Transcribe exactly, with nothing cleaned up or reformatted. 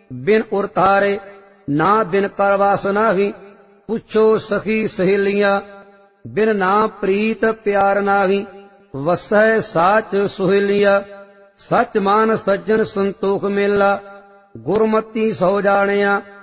बिन उर तारे ना बिन करवास नाही। पुछो सखी सहेलियां बिन ना प्रीत प्यार नाही। वसै साच सुहेलिया सच मान सज्जन संतोख मेला। गुरमती सौ जानिया